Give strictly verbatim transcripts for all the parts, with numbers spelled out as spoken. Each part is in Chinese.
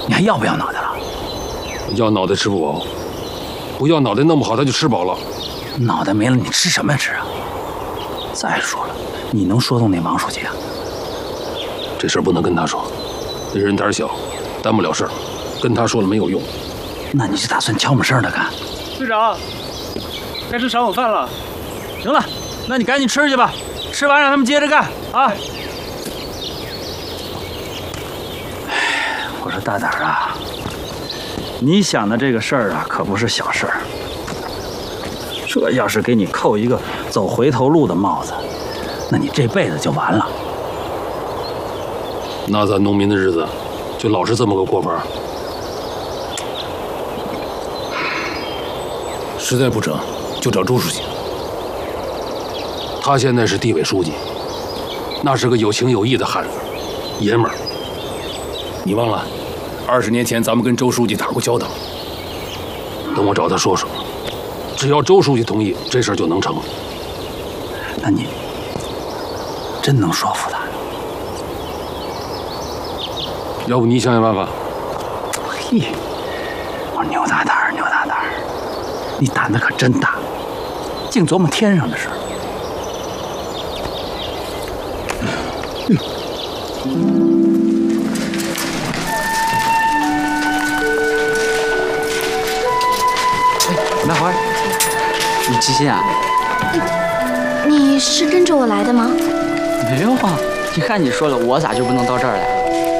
你还要不要脑袋了？ 要脑袋吃不饱，不要脑袋弄不好他就吃饱了。 脑袋没了，你吃什么呀吃啊？再说了，你能说动那王书记啊？ 这事儿不能跟他说，那人胆小，担不了事儿，跟他说了没有用。 那你就打算悄没声的干？ 队长，该吃晌午饭了。行了，那你赶紧吃去吧，吃完让他们接着干啊。我说大胆啊，你想的这个事儿啊，可不是小事儿。这要是给你扣一个走回头路的帽子，那你这辈子就完了。 那咱农民的日子就老是这么个过法？实在不成，就找周书记。他现在是地委书记，那是个有情有义的汉子，爷们儿。你忘了，二十年前咱们跟周书记打过交道。等我找他说说，只要周书记同意，这事儿就能成。 那你真能说服他？ 要不你想想办法。 嘿，我说牛大胆儿，牛大胆儿，你胆子可真大，净琢磨天上的事儿。 麦花，你知心啊？ 你是跟着我来的吗？ 没有啊，你看你说了，我咋就不能到这儿来了？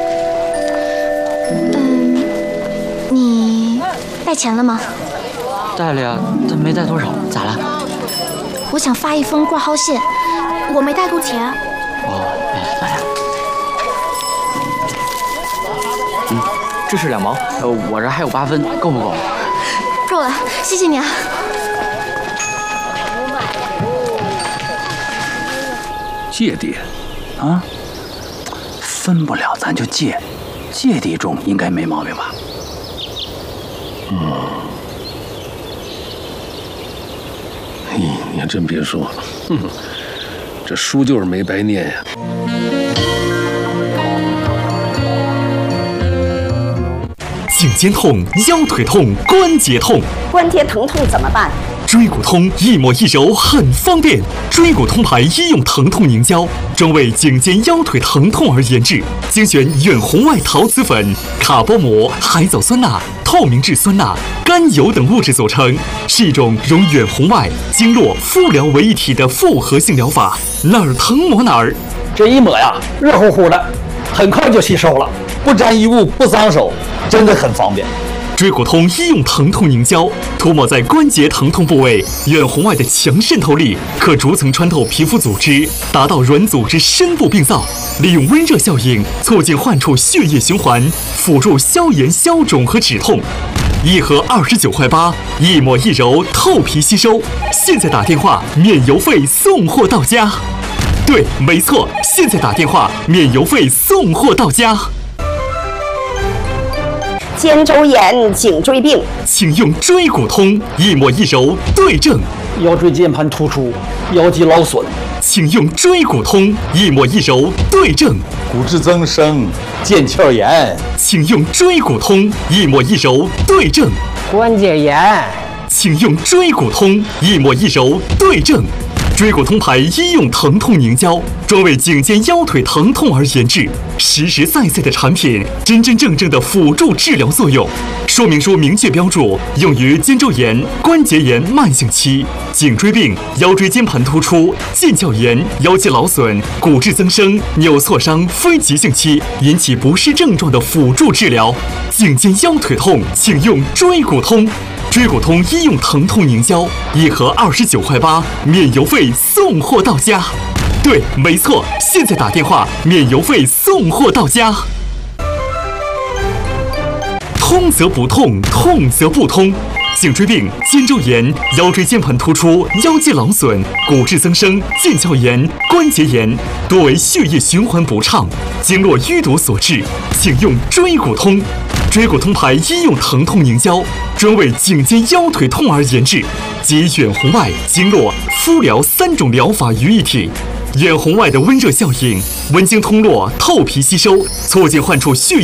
嗯，你带钱了吗？ 带了呀，但没带多少，咋了？ 我想发一封挂号信，我没带够钱。 哦，哎，拿呀。嗯，这是两毛，呃，我这还有八分，够不够？ 够了，谢谢你啊。 借地，啊，分不了咱就借，借地种应该没毛病吧？ 嗯，嘿，你还真别说，哼，这书就是没白念呀。 颈肩痛、腰腿痛、关节痛， 关节疼痛怎么办？ 椎骨通一抹一揉很方便，椎骨通牌医用疼痛凝胶，专为颈肩腰腿疼痛而研制，精选远红外陶瓷粉、卡波膜、海藻酸钠、透明质酸钠、甘油等物质组成，是一种融远红外、经络、敷疗为一体的复合性疗法，哪儿疼抹哪儿。 这一抹呀，热乎乎的，很快就吸收了，不沾衣物，不脏手，真的很方便。 椎骨通医用疼痛凝胶，涂抹在关节疼痛部位，远红外的强渗透力可逐层穿透皮肤组织，达到软组织深部病灶，利用温热效应促进患处血液循环，辅助消炎消肿和止痛。一盒二十九块八，一抹一揉，透皮吸收。现在打电话免邮费送货到家。对，没错，现在打电话免邮费送货到家。 肩周炎、颈椎病， 请用椎骨通，一抹一揉对症。 腰椎间盘突出、腰肌劳损， 请用椎骨通，一抹一揉对症。 骨质增生、腱鞘炎， 请用椎骨通，一抹一揉对症。 关节炎， 请用椎骨通，一抹一揉对症。椎骨通牌医用疼痛凝胶，专为颈肩腰腿疼痛而研制，实实在在的产品，真真正正的辅助治疗作用。说明书明确标注，用于肩周炎、关节炎慢性期、颈椎病、腰椎间盘突出、腱鞘炎、腰肌劳损、骨质增生、扭挫伤非急性期引起不适症状的辅助治疗。颈肩腰腿痛，请用椎骨通。椎骨通医用疼痛凝胶，一盒二十九块八，免邮费送货到家。对，没错，现在打电话免邮费送货到家。通则不痛，痛则不通。颈椎病、肩周炎、腰椎间盘突出、腰肌劳损、骨质增生、腱鞘炎、关节炎，多为血液循环不畅、经络淤堵所致，请用椎骨通。椎骨通牌医用疼痛凝胶，专为颈肩腰腿痛而研制，集远红外、经络、敷疗三种疗法于一体。远红外的温热效应，温经通络，透皮吸收，促进患处血